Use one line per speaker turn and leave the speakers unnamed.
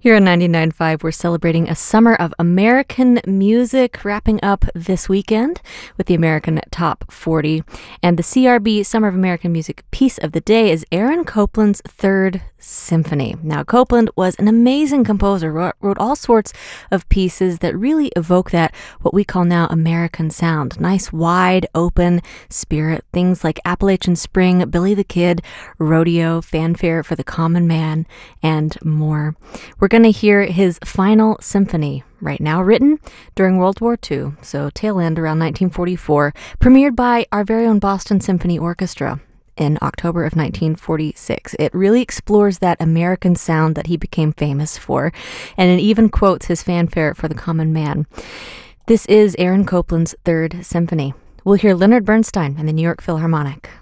Here on 99.5, we're celebrating a summer of American music, wrapping up this weekend with the American Top 40. And the CRB Summer of American Music piece of the day is Aaron Copland's Third Symphony. Now, Copland was an amazing composer, wrote all sorts of pieces that really evoke that, what we call now American sound. Nice, wide, open spirit. Things like Appalachian Spring, Billy the Kid, Rodeo, Fanfare for the Common Man, and more. We're going to hear his final symphony right now, written during World War II, so tail end around 1944, premiered by our very own Boston Symphony Orchestra in October of 1946. It really explores that American sound that he became famous for, and it even quotes his Fanfare for the Common Man. This is Aaron Copland's Third Symphony. We'll hear Leonard Bernstein and the New York Philharmonic.